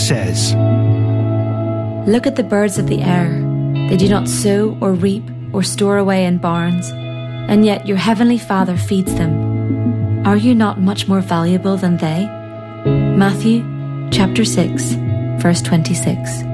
says, Look at the birds of the air. They do not sow or reap or store away in barns, and yet your heavenly Father feeds them. Are you not much more valuable than they? Matthew chapter 6, verse 26.